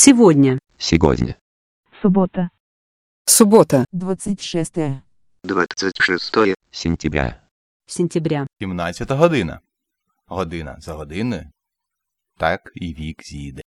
Сегодня. Сегодня. Суббота. Суббота. 26 Сентября. Сентября. 17 година. Година за годиною. Так і вік зійде.